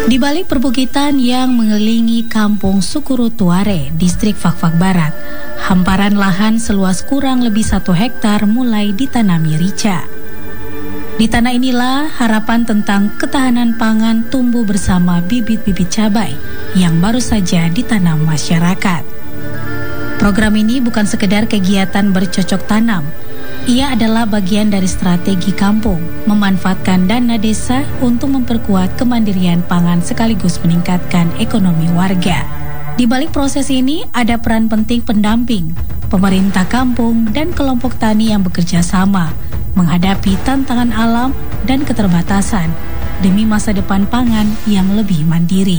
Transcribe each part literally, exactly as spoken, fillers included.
Di balik perbukitan yang mengelilingi kampung Sukuru Tuare, distrik Fakfak Barat, hamparan lahan seluas kurang lebih satu hektar mulai ditanami rica. Di tanah inilah harapan tentang ketahanan pangan tumbuh bersama bibit-bibit cabai yang baru saja ditanam masyarakat. Program ini bukan sekedar kegiatan bercocok tanam. Ia adalah bagian dari strategi kampung, memanfaatkan dana desa untuk memperkuat kemandirian pangan sekaligus meningkatkan ekonomi warga. Di balik proses ini ada peran penting pendamping, pemerintah kampung dan kelompok tani yang bekerja sama, menghadapi tantangan alam dan keterbatasan demi masa depan pangan yang lebih mandiri.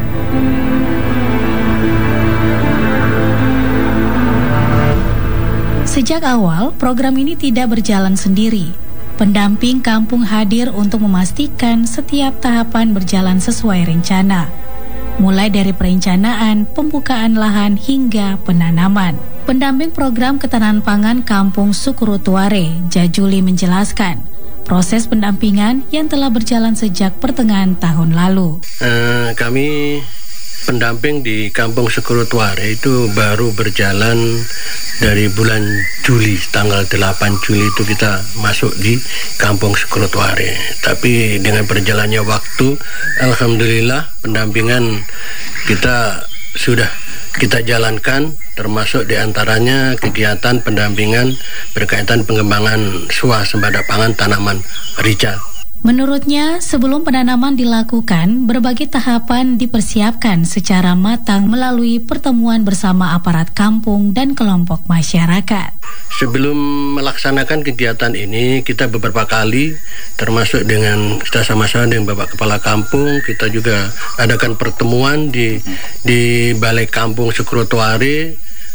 Sejak awal, program ini tidak berjalan sendiri. Pendamping kampung hadir untuk memastikan setiap tahapan berjalan sesuai rencana. Mulai dari perencanaan, pembukaan lahan hingga penanaman. Pendamping program ketahanan pangan Kampung Sukuru Tuare, Jajuli menjelaskan, proses pendampingan yang telah berjalan sejak pertengahan tahun lalu. Uh, kami pendamping di Kampung Sukuru Tuare itu baru berjalan dari bulan Juli, tanggal delapan Juli itu kita masuk di Kampung Sukuru Tuare. Tapi dengan berjalannya waktu, alhamdulillah pendampingan kita sudah kita jalankan, termasuk diantaranya kegiatan pendampingan berkaitan pengembangan swasembada pangan tanaman rica. Menurutnya, sebelum penanaman dilakukan, berbagai tahapan dipersiapkan secara matang melalui pertemuan bersama aparat kampung dan kelompok masyarakat. Sebelum melaksanakan kegiatan ini, kita beberapa kali, termasuk dengan kita sama-sama dengan Bapak Kepala Kampung, kita juga adakan pertemuan di di Balai Kampung Sukuru Tuare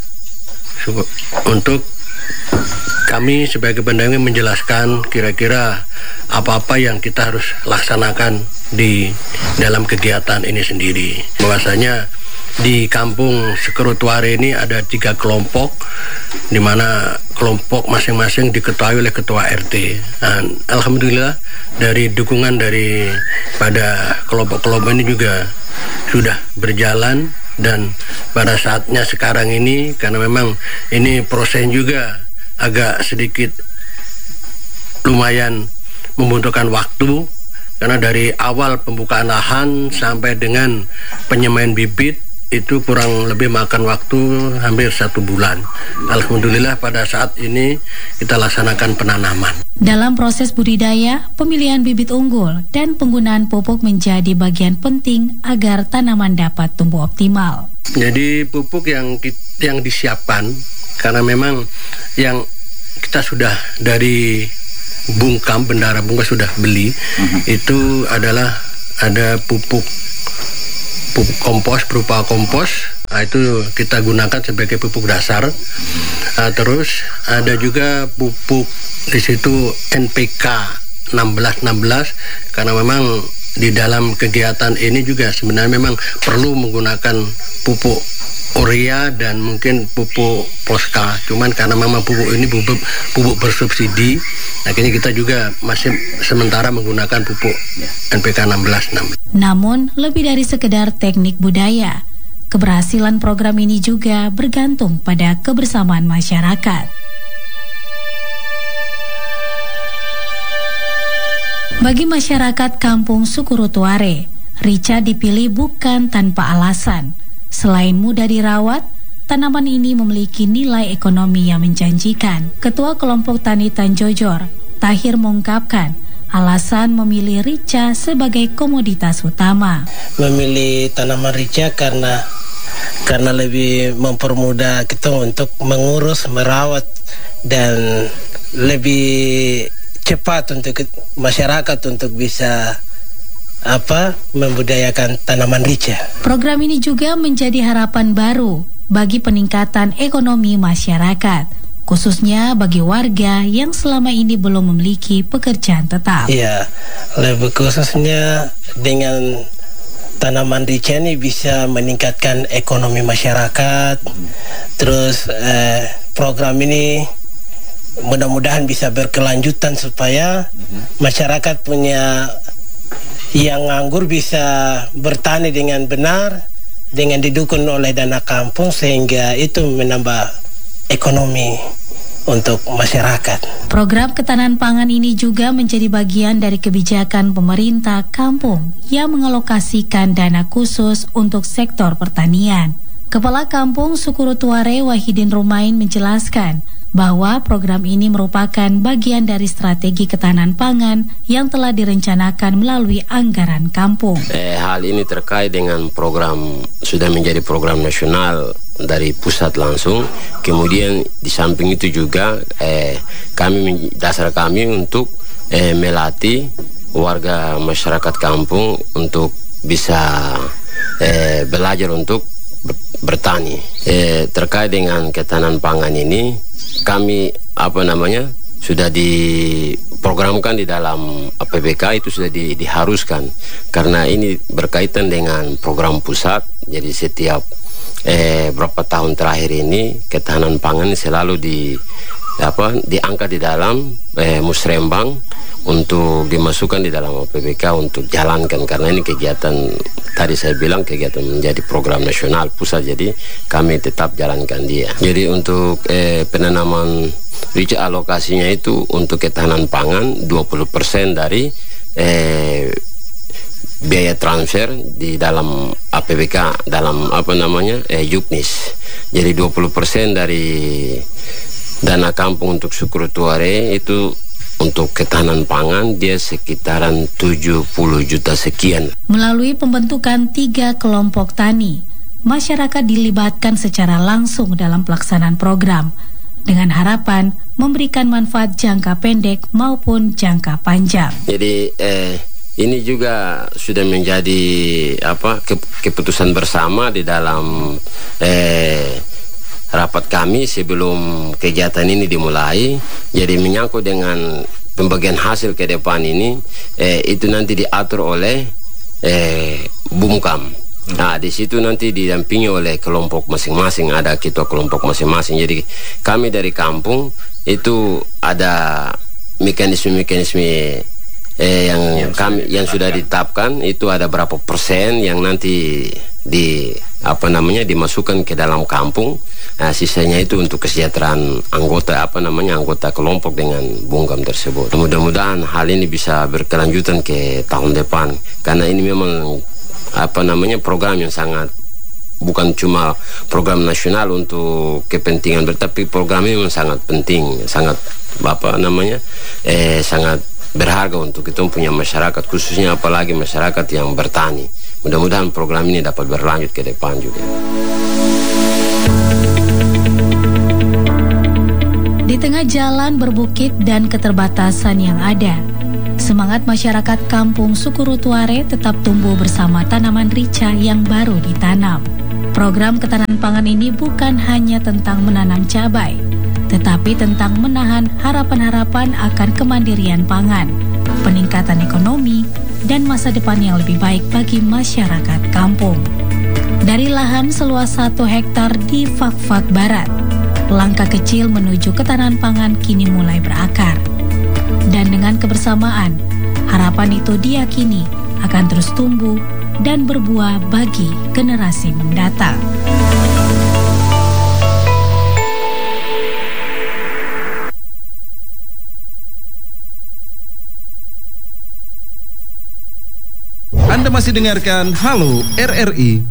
untuk kami sebagai pendamping menjelaskan kira-kira apa-apa yang kita harus laksanakan di dalam kegiatan ini sendiri. Bahwasanya di Kampung Sukuru Tuare ini ada tiga kelompok, di mana kelompok masing-masing diketuai oleh ketua R T. Dan alhamdulillah dari dukungan dari pada kelompok-kelompok ini juga sudah berjalan, dan pada saatnya sekarang ini karena memang ini proses juga agak sedikit lumayan membutuhkan waktu, karena dari awal pembukaan lahan sampai dengan penyemaian bibit itu kurang lebih makan waktu hampir satu bulan. Alhamdulillah pada saat ini kita laksanakan penanaman. Dalam proses budidaya, pemilihan bibit unggul dan penggunaan pupuk menjadi bagian penting agar tanaman dapat tumbuh optimal. Jadi pupuk yang yang disiapkan, karena memang yang kita sudah dari Bungkam, Bendara Bungkam sudah beli, uh-huh. itu adalah ada pupuk pupuk kompos berupa kompos, nah, itu kita gunakan sebagai pupuk dasar. Nah, terus ada juga pupuk di situ N P K enam belas enam belas, karena memang di dalam kegiatan ini juga sebenarnya memang perlu menggunakan pupuk urea dan mungkin pupuk poska. Cuman karena memang pupuk ini pupuk, pupuk bersubsidi, akhirnya kita juga masih sementara menggunakan pupuk N P K enam belas enam belas. Namun, lebih dari sekedar teknik budaya, keberhasilan program ini juga bergantung pada kebersamaan masyarakat. Bagi masyarakat Kampung Sukuru Tuare, rica dipilih bukan tanpa alasan. Selain mudah dirawat, tanaman ini memiliki nilai ekonomi yang menjanjikan. Ketua Kelompok Tani Tanjojor, Tahir mengungkapkan alasan memilih rica sebagai komoditas utama. Memilih tanaman rica karena karena lebih mempermudah kita untuk mengurus, merawat, dan lebih cepat untuk masyarakat untuk bisa apa membudayakan tanaman rica. Program ini juga menjadi harapan baru bagi peningkatan ekonomi masyarakat, khususnya bagi warga yang selama ini belum memiliki pekerjaan tetap. Iya, lebih khususnya dengan tanaman rica ini bisa meningkatkan ekonomi masyarakat. Terus eh, program ini mudah-mudahan bisa berkelanjutan supaya masyarakat punya yang nganggur bisa bertani dengan benar dengan didukung oleh dana kampung, sehingga itu menambah ekonomi untuk masyarakat. Program ketahanan pangan ini juga menjadi bagian dari kebijakan pemerintah kampung yang mengalokasikan dana khusus untuk sektor pertanian. Kepala Kampung Sukurutuare Wahidin Rumain menjelaskan bahwa program ini merupakan bagian dari strategi ketahanan pangan yang telah direncanakan melalui anggaran kampung. Eh, hal ini terkait dengan program, sudah menjadi program nasional dari pusat langsung. Kemudian di samping itu juga eh, kami dasar kami untuk eh, melatih warga masyarakat kampung untuk bisa eh, belajar untuk bertani. Eh, terkait dengan ketahanan pangan ini, kami apa namanya sudah diprogramkan di dalam A P B K, itu sudah di, diharuskan karena ini berkaitan dengan program pusat. Jadi setiap eh, berapa tahun terakhir ini ketahanan pangan selalu di apa diangkat di dalam eh, musrembang untuk dimasukkan di dalam A P B K untuk jalankan, karena ini kegiatan tadi saya bilang kegiatan menjadi program nasional pusat, jadi kami tetap jalankan dia. Jadi untuk eh, penanaman rica alokasinya itu untuk ketahanan pangan dua puluh persen dari eh, biaya transfer di dalam A P B K, dalam apa namanya eh, Juknis. Jadi dua puluh persen dari dana kampung untuk Sukurutuare itu untuk ketahanan pangan dia sekitaran tujuh puluh juta sekian. Melalui pembentukan tiga kelompok tani, masyarakat dilibatkan secara langsung dalam pelaksanaan program dengan harapan memberikan manfaat jangka pendek maupun jangka panjang. Jadi eh, ini juga sudah menjadi apa ke, keputusan bersama di dalam eh, rapat kami sebelum kegiatan ini dimulai. Jadi menyangkut dengan pembagian hasil ke depan ini, eh, itu nanti diatur oleh eh, Bumkam. Nah, di situ nanti didampingi oleh kelompok masing-masing, ada ketua kelompok masing-masing. Jadi kami dari kampung itu ada mekanisme-mekanisme eh, yang, yang kami yang sudah ditetapkan, itu ada berapa persen yang nanti di apa namanya dimasukkan ke dalam kampung. Nah, sisanya itu untuk kesejahteraan anggota apa namanya anggota kelompok dengan Bumkam tersebut. Mudah-mudahan hal ini bisa berkelanjutan ke tahun depan, karena ini memang apa namanya program yang sangat, bukan cuma program nasional untuk kepentingan, tapi program ini memang sangat penting, sangat apa namanya eh, sangat berharga untuk kita punya masyarakat, khususnya apalagi masyarakat yang bertani. Mudah-mudahan program ini dapat berlanjut ke depan juga. Di tengah jalan berbukit dan keterbatasan yang ada, semangat masyarakat kampung Sukurutuare tetap tumbuh bersama tanaman rica yang baru ditanam. Program ketahanan pangan ini bukan hanya tentang menanam cabai, tetapi tentang menahan harapan-harapan akan kemandirian pangan, peningkatan ekonomi, dan masa depan yang lebih baik bagi masyarakat kampung. Dari lahan seluas satu hektar di Fak-Fak Barat, langkah kecil menuju ketahanan pangan kini mulai berakar. Dan dengan kebersamaan, harapan itu diyakini akan terus tumbuh dan berbuah bagi generasi mendatang. Anda masih dengarkan Halo R R I.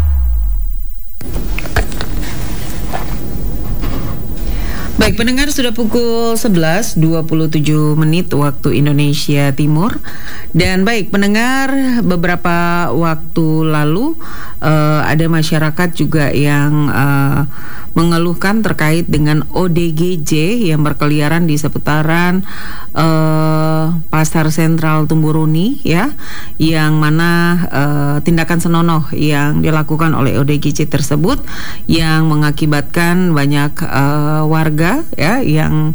Baik pendengar, sudah pukul sebelas dua puluh tujuh menit waktu Indonesia Timur. Dan baik pendengar, beberapa waktu lalu uh, ada masyarakat juga yang uh, mengeluhkan terkait dengan O D G J yang berkeliaran di seputaran uh, Pasar Sentral Tumburuni, ya, yang mana uh, tindakan senonoh yang dilakukan oleh O D G J tersebut yang mengakibatkan banyak uh, warga ya yang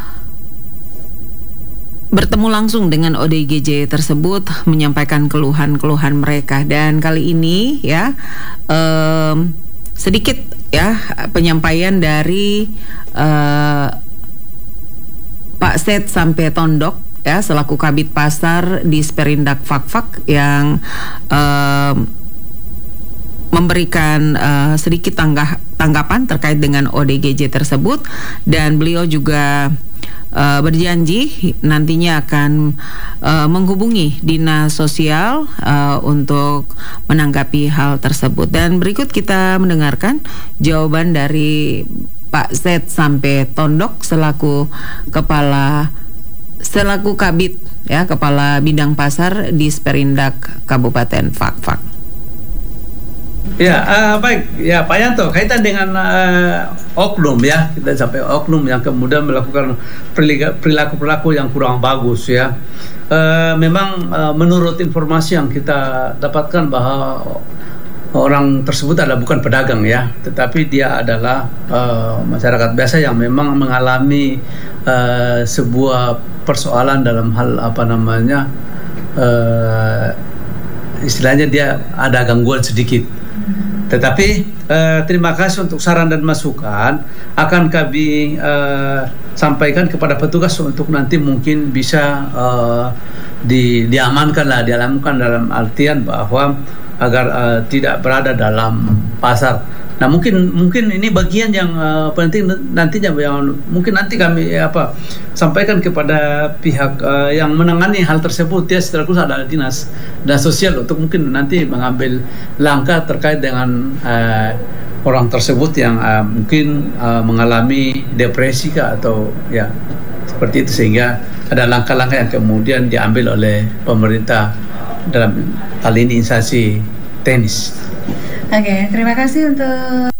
bertemu langsung dengan O D G J tersebut menyampaikan keluhan-keluhan mereka. Dan kali ini ya um, sedikit ya penyampaian dari uh, Pak Set sampai Tondok ya selaku Kabid Pasar di Sperindak Fakfak yang uh, memberikan uh, sedikit tanggah, tanggapan terkait dengan O D G J tersebut, dan beliau juga uh, berjanji nantinya akan uh, menghubungi Dinas Sosial uh, untuk menanggapi hal tersebut. Dan berikut kita mendengarkan jawaban dari Pak Z sampai Tondok selaku kepala selaku Kabid ya Kepala Bidang Pasar di Sperindak Kabupaten Fakfak. Ya, uh, baik. Ya, Pak Yanto, kaitan dengan uh, oknum ya, kita sampai oknum yang kemudian melakukan perilaku-perilaku yang kurang bagus ya. Uh, memang uh, menurut informasi yang kita dapatkan bahwa orang tersebut adalah bukan pedagang ya, tetapi dia adalah uh, masyarakat biasa yang memang mengalami uh, sebuah persoalan dalam hal apa namanya, uh, istilahnya dia ada gangguan sedikit. Tetapi uh, terima kasih untuk saran dan masukan, akan kami uh, sampaikan kepada petugas untuk nanti mungkin bisa uh, di, diamankan lah, diamankan dalam artian bahwa agar uh, tidak berada dalam pasar. Nah mungkin mungkin ini bagian yang uh, penting nantinya, yang mungkin nanti kami eh, apa sampaikan kepada pihak uh, yang menangani hal tersebut ya, setelah ada dinas dan sosial untuk mungkin nanti mengambil langkah terkait dengan uh, orang tersebut yang uh, mungkin uh, mengalami depresi kah, atau ya seperti itu, sehingga ada langkah-langkah yang kemudian diambil oleh pemerintah dalam hal ini instansi teknis. Oke, terima kasih untuk.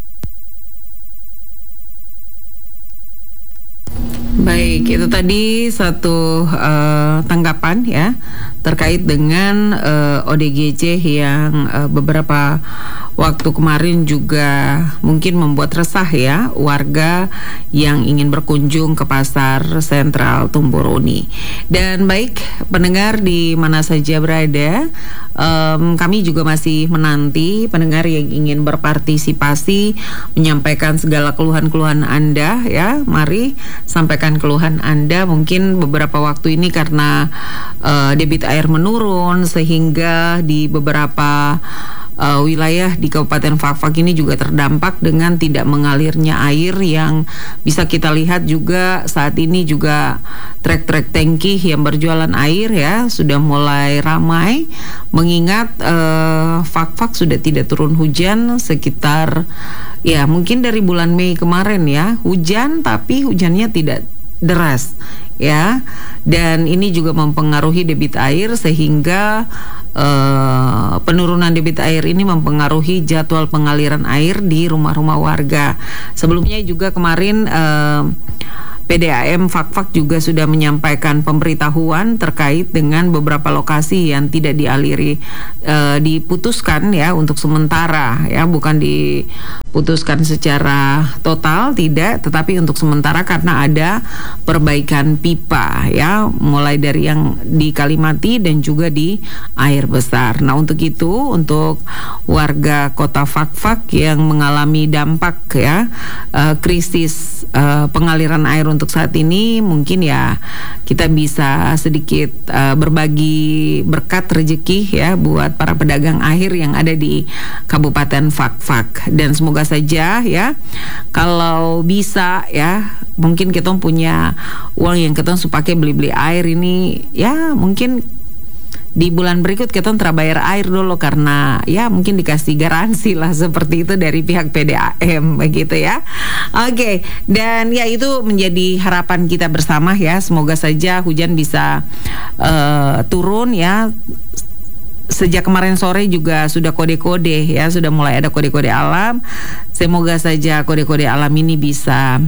Baik, itu tadi satu uh, tanggapan ya terkait dengan uh, O D G J yang uh, beberapa waktu kemarin juga mungkin membuat resah ya warga yang ingin berkunjung ke pasar sentral Tumburuni. Dan baik pendengar di mana saja berada, um, kami juga masih menanti pendengar yang ingin berpartisipasi, menyampaikan segala keluhan-keluhan Anda ya. Mari sampaikan keluhan Anda. Mungkin beberapa waktu ini karena uh, debit air menurun sehingga di beberapa uh, wilayah di Kabupaten Fakfak ini juga terdampak dengan tidak mengalirnya air, yang bisa kita lihat juga saat ini juga trek-trek tangki yang berjualan air ya sudah mulai ramai, mengingat uh, Fakfak sudah tidak turun hujan sekitar ya mungkin dari bulan Mei kemarin ya, hujan tapi hujannya tidak deras ya, dan ini juga mempengaruhi debit air sehingga uh, penurunan debit air ini mempengaruhi jadwal pengaliran air di rumah-rumah warga. Sebelumnya juga kemarin uh, P D A M Fakfak juga sudah menyampaikan pemberitahuan terkait dengan beberapa lokasi yang tidak dialiri, e, diputuskan ya untuk sementara ya, bukan diputuskan secara total tidak, tetapi untuk sementara karena ada perbaikan pipa ya, mulai dari yang di Kalimati dan juga di Air Besar. Nah untuk itu, untuk warga kota Fakfak yang mengalami dampak ya e, krisis e, pengaliran air untuk saat ini, mungkin ya kita bisa sedikit uh, berbagi berkat rezeki ya buat para pedagang air yang ada di Kabupaten Fakfak. Dan semoga saja ya kalau bisa ya, mungkin kita punya uang yang kita harus pakai beli-beli air ini ya, mungkin di bulan berikut kita terbayar air dulu, karena ya mungkin dikasih garansi lah seperti itu dari pihak P D A M begitu ya. Oke, dan ya itu menjadi harapan kita bersama ya, semoga saja hujan bisa uh, turun ya. Sejak kemarin sore juga sudah kode-kode ya, sudah mulai ada kode-kode alam. Semoga saja kode-kode alam ini bisa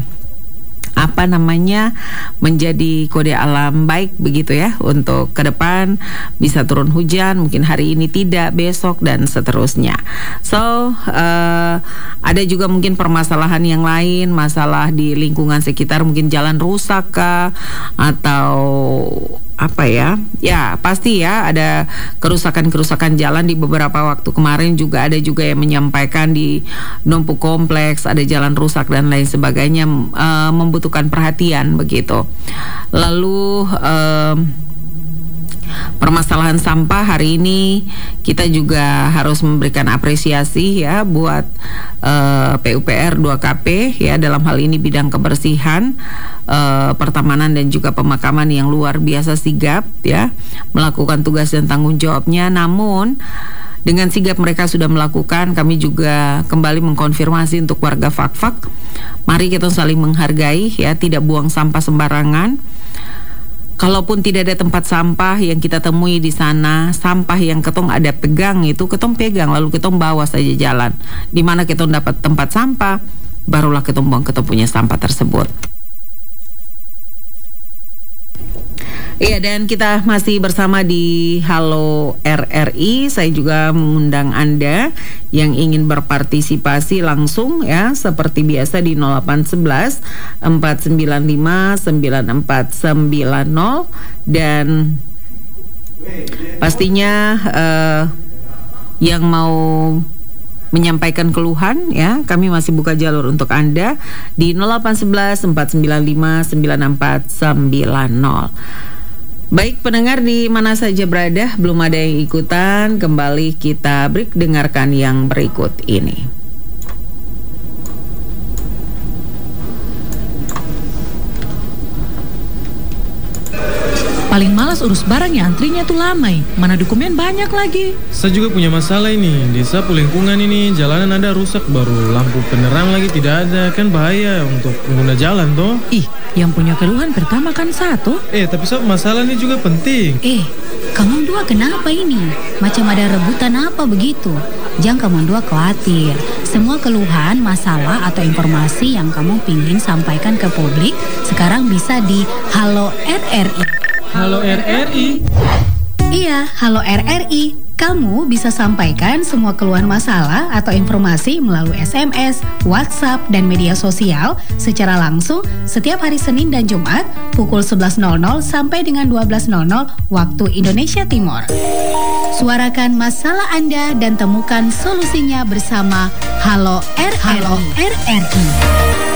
apa namanya menjadi kode alam baik begitu ya, untuk ke depan bisa turun hujan, mungkin hari ini tidak, besok dan seterusnya. So uh, ada juga mungkin permasalahan yang lain, masalah di lingkungan sekitar, mungkin jalan rusak kah, atau apa ya, ya pasti ya ada kerusakan-kerusakan jalan di beberapa waktu kemarin, juga ada juga yang menyampaikan di Nompu Kompleks ada jalan rusak dan lain sebagainya, uh, membutuhkan perhatian begitu. Lalu uh, permasalahan sampah hari ini kita juga harus memberikan apresiasi ya buat uh, P U P R dua K P ya, dalam hal ini bidang kebersihan, uh, pertamanan dan juga pemakaman yang luar biasa sigap ya melakukan tugas dan tanggung jawabnya. Namun dengan sigap mereka sudah melakukan, kami juga kembali mengkonfirmasi untuk warga Fak-Fak, mari kita saling menghargai ya, tidak buang sampah sembarangan. Kalaupun tidak ada tempat sampah yang kita temui di sana, sampah yang ketong ada pegang itu ketong pegang, lalu ketong bawa saja jalan. Di mana ketong dapat tempat sampah, barulah ketong buang ketong punya sampah tersebut. Iya, dan kita masih bersama di Halo R R I. Saya juga mengundang Anda yang ingin berpartisipasi langsung ya, seperti biasa di nol delapan satu satu empat sembilan lima sembilan empat sembilan nol, dan pastinya uh, yang mau menyampaikan keluhan ya, kami masih buka jalur untuk Anda di nol delapan satu satu empat sembilan lima sembilan empat sembilan nol. Baik pendengar di mana saja berada, belum ada yang ikutan, kembali kita break, dengarkan yang berikut ini. Paling malas urus barang ya, antrinya tuh lama, mana dokumen banyak lagi. Saya juga punya masalah ini, di sapu lingkungan ini jalanan ada rusak, baru lampu penerang lagi tidak ada, kan bahaya untuk pengguna jalan toh. Ih, yang punya keluhan pertama kan satu. Eh, tapi sob, masalah ini juga penting. Eh, kamu dua kenapa ini? Macam ada rebutan apa begitu? Jangan kamu dua khawatir. Semua keluhan, masalah atau informasi yang kamu pingin sampaikan ke publik sekarang bisa di Halo R R I. Halo R R I. Iya, Halo R R I. Kamu bisa sampaikan semua keluhan masalah atau informasi melalui S M S, WhatsApp, dan media sosial secara langsung setiap hari Senin dan Jumat pukul sebelas nol nol sampai dengan dua belas nol nol waktu Indonesia Timur. Suarakan masalah Anda dan temukan solusinya bersama Halo R R I. Halo R R I.